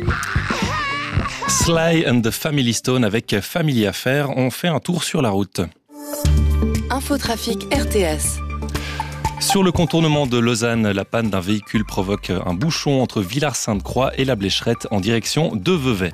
Sly and the Family Stone avec Family Affair. On fait un tour sur la route. Infotrafic RTS. Sur le contournement de Lausanne, la panne d'un véhicule provoque un bouchon entre Villars-Sainte-Croix et la Blécherette en direction de Vevey.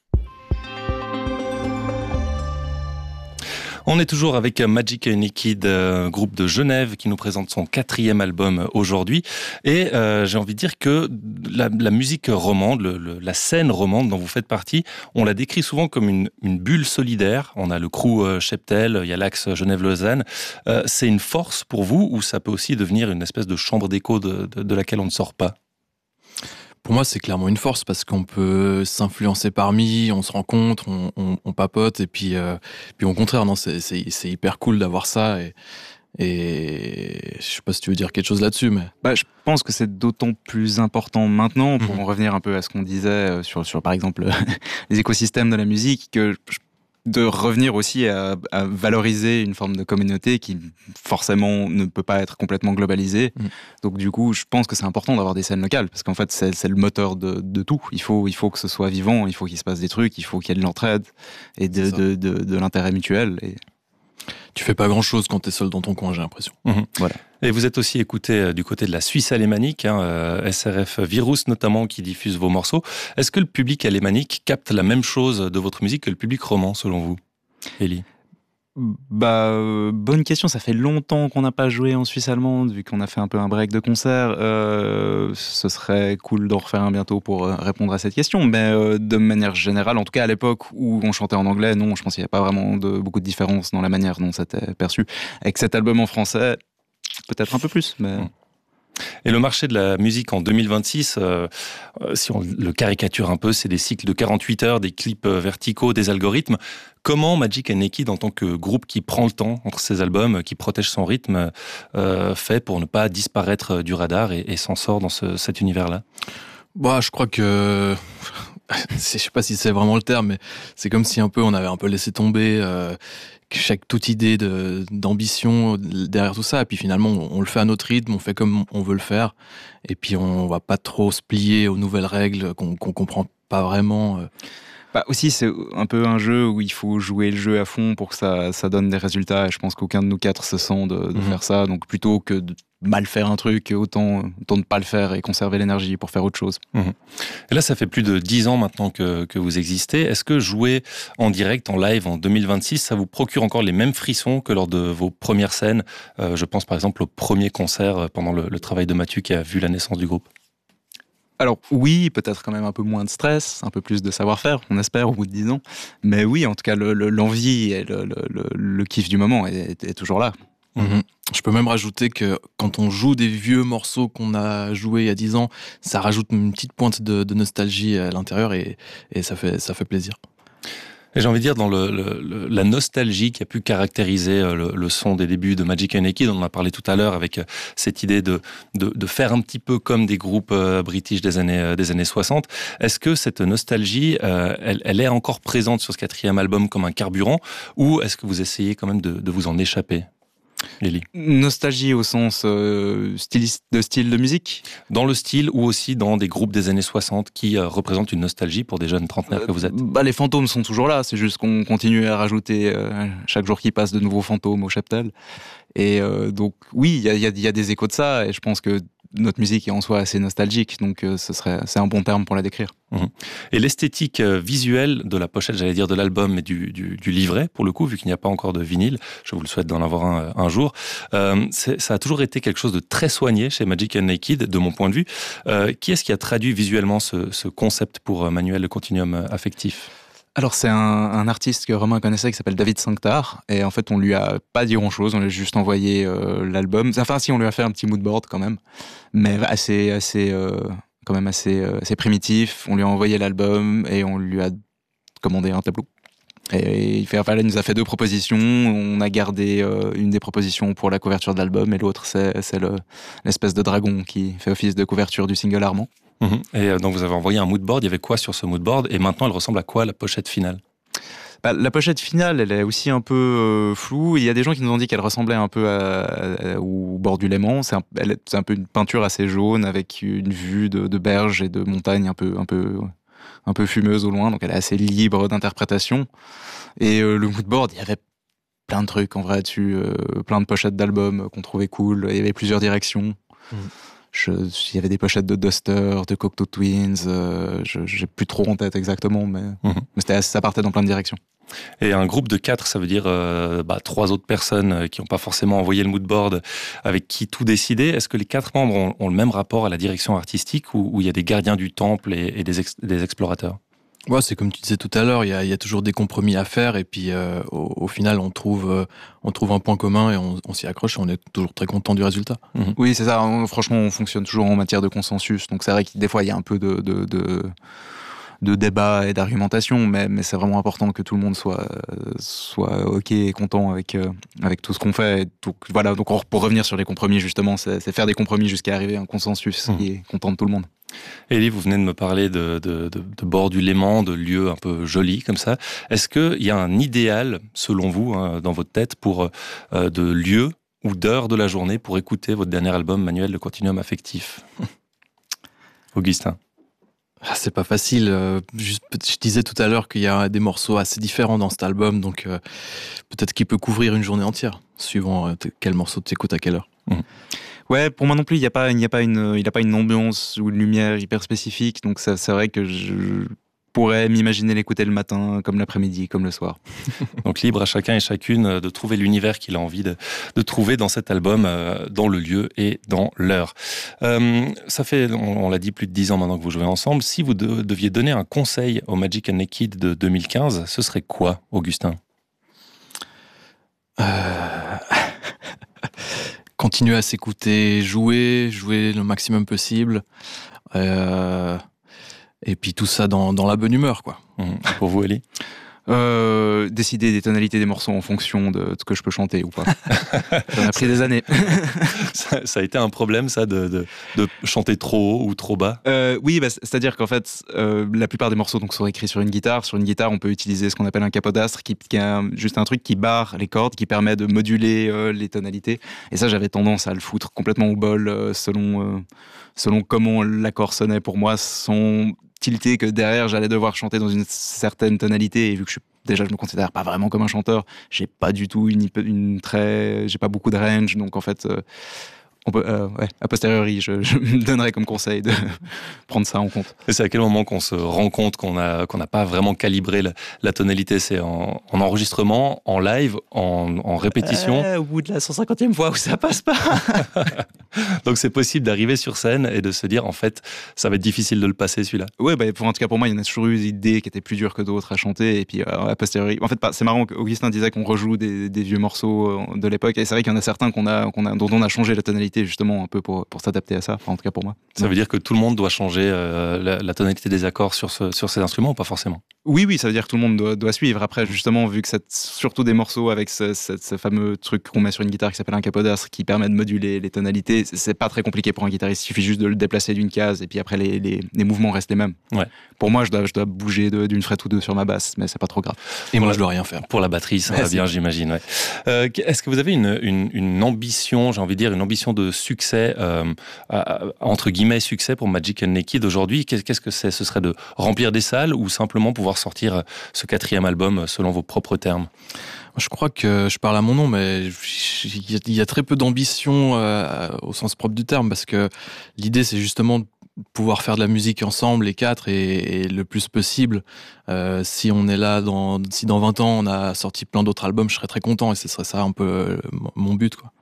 On est toujours avec Magic Naked, groupe de Genève qui nous présente son 4e album aujourd'hui. Et j'ai envie de dire que la musique romande, la scène romande dont vous faites partie, on la décrit souvent comme une bulle solidaire. On a le crew Cheptel, il y a l'axe Genève-Lausanne. C'est une force pour vous ou ça peut aussi devenir une espèce de chambre d'écho de laquelle on ne sort pas ? Pour moi, c'est clairement une force parce qu'on peut s'influencer parmi, on se rencontre, on papote et puis au contraire, non, c'est hyper cool d'avoir ça et je sais pas si tu veux dire quelque chose là-dessus, mais je pense que c'est d'autant plus important maintenant pour en revenir un peu à ce qu'on disait sur par exemple les écosystèmes de la musique de revenir aussi à valoriser une forme de communauté qui forcément ne peut pas être complètement globalisée. Donc du coup, je pense que c'est important d'avoir des scènes locales parce qu'en fait, c'est le moteur de tout. Il faut que ce soit vivant, il faut qu'il se passe des trucs, il faut qu'il y ait de l'entraide et de l'intérêt mutuel. Et tu fais pas grand-chose quand t'es seul dans ton coin, j'ai l'impression. Voilà. Et vous êtes aussi écouté du côté de la Suisse alémanique, SRF Virus notamment, qui diffuse vos morceaux. Est-ce que le public alémanique capte la même chose de votre musique que le public roman, selon vous, Élie ? Bonne question. Ça fait longtemps qu'on n'a pas joué en Suisse allemande, vu qu'on a fait un peu un break de concert. Ce serait cool d'en refaire un bientôt pour répondre à cette question. Mais de manière générale, en tout cas à l'époque où on chantait en anglais, non, je pense qu'il n'y a pas vraiment beaucoup de différence dans la manière dont c'était perçu. Avec cet album en français, peut-être un peu plus, mais... Et le marché de la musique en 2026, si on le caricature un peu, c'est des cycles de 48 heures, des clips verticaux, des algorithmes. Comment Magic Naked, en tant que groupe qui prend le temps entre ses albums, qui protège son rythme, fait pour ne pas disparaître du radar et s'en sort dans cet univers-là ? Je crois que... je sais pas si c'est vraiment le terme, mais c'est comme si un peu on avait un peu laissé tomber toute idée d'ambition derrière tout ça, et puis finalement on le fait à notre rythme, on fait comme on veut le faire, et puis on va pas trop se plier aux nouvelles règles qu'on comprend pas vraiment. Aussi, c'est un peu un jeu où il faut jouer le jeu à fond pour que ça donne des résultats, et je pense qu'aucun de nous quatre se sent de faire ça, donc plutôt que de mal faire un truc, autant ne pas le faire et conserver l'énergie pour faire autre chose. Et là, ça fait plus de 10 ans maintenant que vous existez. Est-ce que jouer en direct, en live, en 2026, ça vous procure encore les mêmes frissons que lors de vos premières scènes ? Je pense par exemple au premier concert pendant le travail de Mathieu qui a vu la naissance du groupe. Alors oui, peut-être quand même un peu moins de stress, un peu plus de savoir-faire, on espère, au bout de 10 ans. Mais oui, en tout cas, l'envie et le kiff du moment est toujours là. Je peux même rajouter que quand on joue des vieux morceaux qu'on a joués il y a 10 ans, ça rajoute une petite pointe de nostalgie à l'intérieur et ça fait plaisir. Et j'ai envie de dire, dans la nostalgie qui a pu caractériser le son des débuts de Magic Naked, on en a parlé tout à l'heure avec cette idée de faire un petit peu comme des groupes british des années 60. Est-ce que cette nostalgie, elle est encore présente sur ce 4e album comme un carburant, ou est-ce que vous essayez quand même de vous en échapper ? Lily. Nostalgie au sens de style de musique ? Dans le style ou aussi dans des groupes des années 60 qui représentent une nostalgie pour des jeunes trentenaires que vous êtes. Les fantômes sont toujours là, c'est juste qu'on continue à rajouter chaque jour qui passe de nouveaux fantômes au cheptel. Et donc oui, il y a des échos de ça, et je pense que notre musique est en soi assez nostalgique, donc c'est un bon terme pour la décrire. Et l'esthétique visuelle de la pochette, j'allais dire de l'album, mais du livret, pour le coup, vu qu'il n'y a pas encore de vinyle, je vous le souhaite d'en avoir un jour, ça a toujours été quelque chose de très soigné chez Magic Naked, de mon point de vue. Qui est-ce qui a traduit visuellement ce concept pour Manuel, le continuum affectif ? Alors c'est un artiste que Romain connaissait qui s'appelle David Sanctar, et en fait on lui a pas dit grand chose, on lui a juste envoyé l'album, enfin si, on lui a fait un petit moodboard quand même, mais assez primitif. On lui a envoyé l'album et on lui a commandé un tableau. Et il nous a fait 2 propositions. On a gardé une des propositions pour la couverture de l'album, et l'autre c'est l'espèce de dragon qui fait office de couverture du single Armand. Et donc vous avez envoyé un moodboard, il y avait quoi sur ce moodboard, et maintenant elle ressemble à quoi, la pochette finale ? La pochette finale, elle est aussi un peu floue. Il y a des gens qui nous ont dit qu'elle ressemblait un peu au bord du Léman. C'est un peu une peinture assez jaune avec une vue de berge et de montagne un peu fumeuse au loin, donc elle est assez libre d'interprétation. Et le moodboard, il y avait plein de trucs en vrai dessus, plein de pochettes d'albums qu'on trouvait cool. Il y avait plusieurs directions. Il y avait des pochettes de Duster, de Cocteau Twins, j'ai plus trop en tête exactement, mais ça partait dans plein de directions. Et un groupe de 4, ça veut dire 3 autres personnes qui n'ont pas forcément envoyé le moodboard, avec qui tout décider. Est-ce que les 4 membres ont le même rapport à la direction artistique, ou il y a des gardiens du temple et des explorateurs ? Ouais, c'est comme tu disais tout à l'heure, il y a toujours des compromis à faire, et puis au final on trouve un point commun et on s'y accroche, et on est toujours très content du résultat. Oui, c'est ça. Franchement, on fonctionne toujours en matière de consensus, donc c'est vrai que des fois il y a un peu de débat et d'argumentation, mais c'est vraiment important que tout le monde soit ok et content avec tout ce qu'on fait. Et donc voilà, donc pour revenir sur les compromis, justement, c'est faire des compromis jusqu'à arriver à un consensus qui est content de tout le monde. Élie, vous venez de me parler de bords du Léman, de lieux un peu jolis comme ça. Est-ce qu'il y a un idéal, selon vous, dans votre tête, pour de lieux ou d'heures de la journée pour écouter votre dernier album, Manuel de Continuum Affectif ? Augustin. C'est pas facile. Je disais tout à l'heure qu'il y a des morceaux assez différents dans cet album, donc peut-être qu'il peut couvrir une journée entière, suivant quel morceau tu écoutes à quelle heure. Ouais, pour moi non plus, il a pas une ambiance ou une lumière hyper spécifique, donc c'est vrai que je pourrais m'imaginer l'écouter le matin, comme l'après-midi, comme le soir. Donc libre à chacun et chacune de trouver l'univers qu'il a envie de trouver dans cet album, dans le lieu et dans l'heure. Ça fait, on l'a dit, plus de 10 ans maintenant que vous jouez ensemble. Si vous deviez donner un conseil au Magic and Naked de 2015, ce serait quoi, Augustin ? Continuer à s'écouter, jouer le maximum possible, et puis tout ça dans la bonne humeur, quoi. Pour vous, Élie ? Décider des tonalités des morceaux en fonction de ce que je peux chanter ou pas. Ça m'a pris des années. Ça a été un problème, ça, de chanter trop haut ou trop bas ? Oui, c'est-à-dire qu'en fait, la plupart des morceaux donc, sont écrits sur une guitare. Sur une guitare, on peut utiliser ce qu'on appelle un capodastre, qui est juste un truc qui barre les cordes, qui permet de moduler les tonalités. Et ça, j'avais tendance à le foutre complètement au bol, selon comment l'accord sonnait pour moi, sans tilté que derrière j'allais devoir chanter dans une certaine tonalité, et vu que je me considère pas vraiment comme un chanteur, j'ai pas du tout j'ai pas beaucoup de range, donc en fait a posteriori je me donnerais comme conseil de prendre ça en compte. Et c'est à quel moment qu'on se rend compte qu'on n'a pas vraiment calibré la tonalité ? C'est en enregistrement, en live, en répétition ? Au bout de la 150e fois où ça passe pas. Donc c'est possible d'arriver sur scène et de se dire, en fait, ça va être difficile de le passer celui-là. Ouais, en tout cas pour moi, il y en a toujours eu des idées qui étaient plus dures que d'autres à chanter, et puis a posteriori. En fait, c'est marrant qu'Augustin disait qu'on rejoue des vieux morceaux de l'époque, et c'est vrai qu'il y en a certains dont on a changé la tonalité justement un peu pour s'adapter à ça, en tout cas pour moi. Ça veut dire que tout le monde doit changer la tonalité des accords sur ces instruments, ou pas forcément ? Oui, ça veut dire que tout le monde doit suivre. Après, justement, vu que c'est surtout des morceaux avec ce fameux truc qu'on met sur une guitare qui s'appelle un capodastre, qui permet de moduler les tonalités, c'est pas très compliqué pour un guitariste. Il suffit juste de le déplacer d'une case, et puis après les mouvements restent les mêmes. Ouais. Pour moi, je dois bouger d'une frette ou deux sur ma basse, mais c'est pas trop grave. Et moi, je dois rien faire. Pour la batterie, ça va bien, j'imagine. Ouais. Est-ce que vous avez une ambition, j'ai envie de dire, une ambition de succès, entre guillemets succès pour Magic and Naked aujourd'hui ? Qu'est-ce que c'est ? Ce serait de remplir des salles, ou simplement pouvoir sortir ce 4e album selon vos propres termes ? Je crois que je parle à mon nom, mais il y a très peu d'ambition au sens propre du terme, parce que l'idée, c'est justement de pouvoir faire de la musique ensemble, les 4, et le plus possible. Si on est là, si dans 20 ans, on a sorti plein d'autres albums, je serais très content, et ce serait ça un peu mon but, quoi.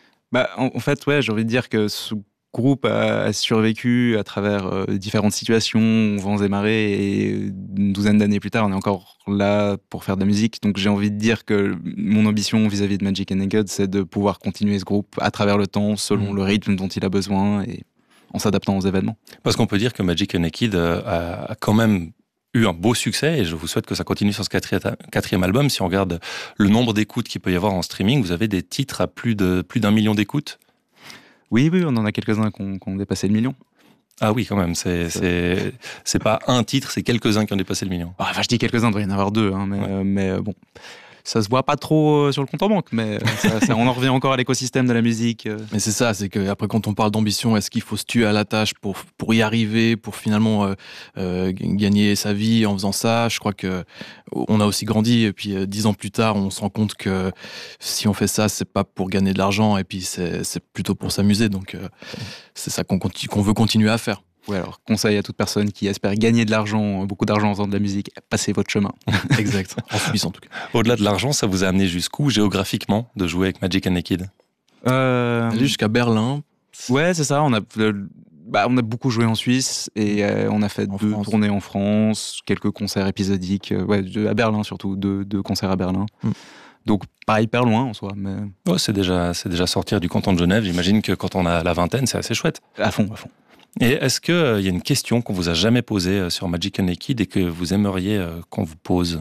En fait, ouais, j'ai envie de dire que ce groupe a survécu à travers différentes situations, vents et marées, et une douzaine d'années plus tard, on est encore là pour faire de la musique. Donc j'ai envie de dire que mon ambition vis-à-vis de Magic and Naked, c'est de pouvoir continuer ce groupe à travers le temps, selon le rythme dont il a besoin, et en s'adaptant aux événements. Parce qu'on peut dire que Magic and Naked a quand même eu un beau succès, et je vous souhaite que ça continue sur ce 4e album. Si on regarde le nombre d'écoutes qu'il peut y avoir en streaming, vous avez des titres à plus d'1 million d'écoutes. Oui, on en a quelques-uns qui ont dépassé le million. Ah oui, quand même, c'est pas un titre, c'est quelques-uns qui ont dépassé le million. Je dis quelques-uns, il doit y en avoir 2, mais bon. ça se voit pas trop sur le compte en banque, mais on en revient encore à l'écosystème de la musique. Mais c'est ça, c'est qu'après quand on parle d'ambition, est-ce qu'il faut se tuer à la tâche pour y arriver, pour finalement gagner sa vie en faisant ça? Je crois que on a aussi grandi et puis 10 ans plus tard, on se rend compte que si on fait ça, c'est pas pour gagner de l'argent et puis c'est plutôt pour s'amuser. Donc c'est ça qu'on veut continuer à faire. Oui, alors conseil à toute personne qui espère gagner de l'argent, beaucoup d'argent en faisant de la musique, passez votre chemin. Exact, en subissant en tout cas. Au-delà de l'argent, ça vous a amené jusqu'où géographiquement de jouer avec Magic and Naked? Aller jusqu'à Berlin. Ouais, c'est ça. On a beaucoup joué en Suisse et on a fait 2 tournées en France, quelques concerts épisodiques. À Berlin surtout, 2 concerts à Berlin. Donc pas hyper loin en soi. Mais... Oh, c'est déjà sortir du canton de Genève. J'imagine que quand on a la vingtaine, c'est assez chouette. À fond. Et est-ce qu'il y a une question qu'on vous a jamais posée sur Magic and Naked et que vous aimeriez qu'on vous pose?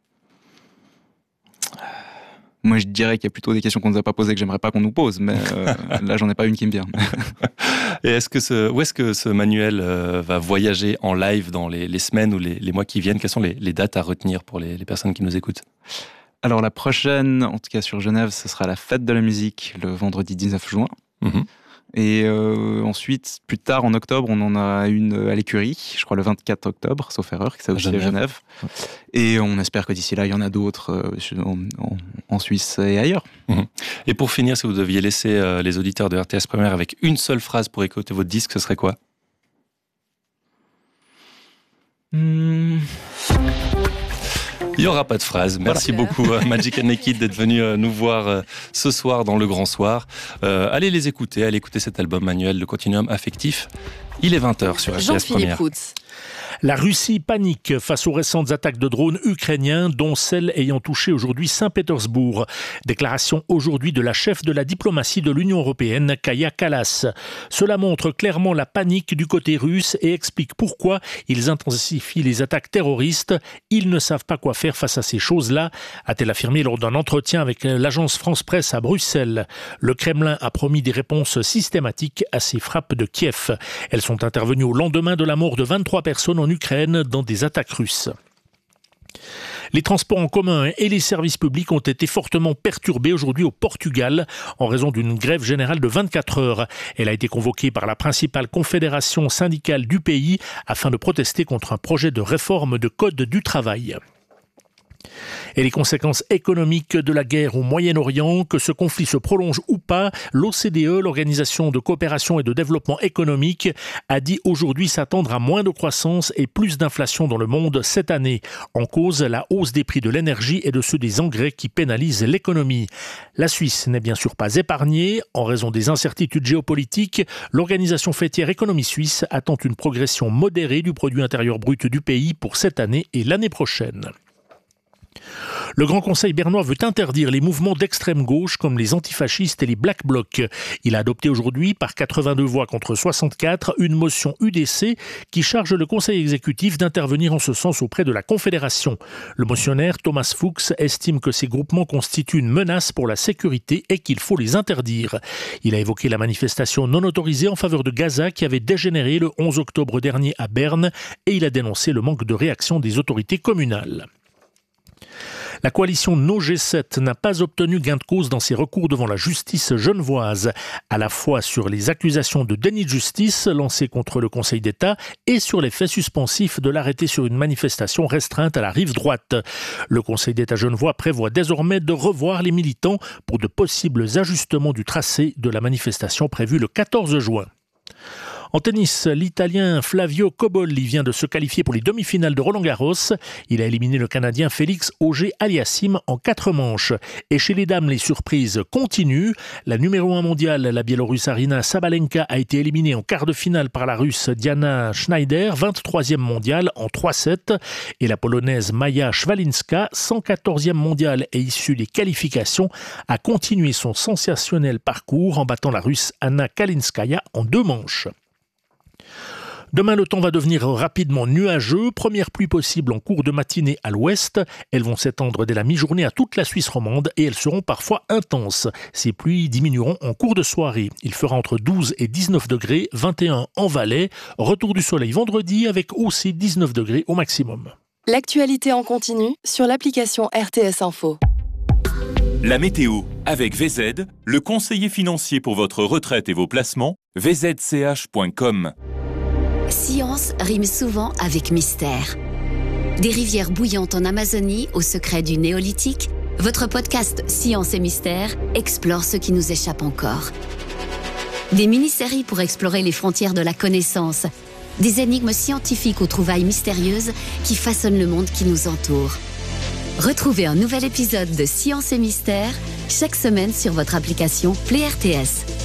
Moi, je dirais qu'il y a plutôt des questions qu'on ne nous a pas posées que j'aimerais pas qu'on nous pose, mais là, j'en ai pas une qui me vient. Et où est-ce que ce manuel va voyager en live dans les semaines ou les mois qui viennent? Quelles sont les dates à retenir pour les personnes qui nous écoutent? Alors, la prochaine, en tout cas sur Genève, ce sera la fête de la musique, le vendredi 19 juin. Et ensuite, plus tard, en octobre, on en a une à l'Écurie, je crois le 24 octobre, sauf erreur, qui c'est aussi à Genève. Et on espère que d'ici là, il y en a d'autres en Suisse et ailleurs. Et pour finir, si vous deviez laisser les auditeurs de RTS Première avec une seule phrase pour écouter votre disque, ce serait quoi? Il n'y aura pas de phrase. Merci beaucoup Magic and Naked d'être venu nous voir ce soir dans le Grand Soir. Allez les écouter, allez écouter cet album manuel, Le Continuum Affectif. Il est 20h sur RTS Première. La Russie panique face aux récentes attaques de drones ukrainiens, dont celle ayant touché aujourd'hui Saint-Pétersbourg. Déclaration aujourd'hui de la chef de la diplomatie de l'Union européenne, Kaja Kallas. Cela montre clairement la panique du côté russe et explique pourquoi ils intensifient les attaques terroristes. Ils ne savent pas quoi faire face à ces choses-là, a-t-elle affirmé lors d'un entretien avec l'agence France-Presse à Bruxelles. Le Kremlin a promis des réponses systématiques à ces frappes de Kiev. Elles sont intervenues au lendemain de la mort de 23 personnes en Ukraine dans des attaques russes. Les transports en commun et les services publics ont été fortement perturbés aujourd'hui au Portugal en raison d'une grève générale de 24 heures. Elle a été convoquée par la principale confédération syndicale du pays afin de protester contre un projet de réforme de code du travail. Et les conséquences économiques de la guerre au Moyen-Orient, que ce conflit se prolonge ou pas, l'OCDE, l'Organisation de coopération et de développement économique, a dit aujourd'hui s'attendre à moins de croissance et plus d'inflation dans le monde cette année. En cause, la hausse des prix de l'énergie et de ceux des engrais qui pénalisent l'économie. La Suisse n'est bien sûr pas épargnée. En raison des incertitudes géopolitiques, l'organisation fêtière Économie Suisse attend une progression modérée du produit intérieur brut du pays pour cette année et l'année prochaine. Le Grand Conseil bernois veut interdire les mouvements d'extrême gauche comme les antifascistes et les Black Blocs. Il a adopté aujourd'hui, par 82 voix contre 64, une motion UDC qui charge le Conseil exécutif d'intervenir en ce sens auprès de la Confédération. Le motionnaire Thomas Fuchs estime que ces groupements constituent une menace pour la sécurité et qu'il faut les interdire. Il a évoqué la manifestation non autorisée en faveur de Gaza qui avait dégénéré le 11 octobre dernier à Berne et il a dénoncé le manque de réaction des autorités communales. La coalition No G7 n'a pas obtenu gain de cause dans ses recours devant la justice genevoise, à la fois sur les accusations de déni de justice lancées contre le Conseil d'État et sur les faits suspensifs de l'arrêté sur une manifestation restreinte à la rive droite. Le Conseil d'État genevois prévoit désormais de revoir les militants pour de possibles ajustements du tracé de la manifestation prévue le 14 juin. En tennis, l'Italien Flavio Cobolli vient de se qualifier pour les demi-finales de Roland-Garros. Il a éliminé le Canadien Félix Auger-Aliassime en 4 manches. Et chez les dames, les surprises continuent. La numéro 1 mondiale, la Biélorusse Aryna Sabalenka, a été éliminée en quart de finale par la Russe Diana Schneider, 23e mondiale en 3-7. Et la Polonaise Maja Szwalinska, 114e mondiale et issue des qualifications, a continué son sensationnel parcours en battant la Russe Anna Kalinskaya en 2 manches. Demain, le temps va devenir rapidement nuageux. Première pluie possible en cours de matinée à l'ouest. Elles vont s'étendre dès la mi-journée à toute la Suisse romande et elles seront parfois intenses. Ces pluies diminueront en cours de soirée. Il fera entre 12 et 19 degrés, 21 en Valais. Retour du soleil vendredi avec aussi 19 degrés au maximum. L'actualité en continu sur l'application RTS Info. La météo avec VZ, le conseiller financier pour votre retraite et vos placements, vzch.com. Science rime souvent avec mystère. Des rivières bouillantes en Amazonie au secret du néolithique, votre podcast Science et Mystère explore ce qui nous échappe encore. Des mini-séries pour explorer les frontières de la connaissance, des énigmes scientifiques aux trouvailles mystérieuses qui façonnent le monde qui nous entoure. Retrouvez un nouvel épisode de Science et Mystère chaque semaine sur votre application Play RTS.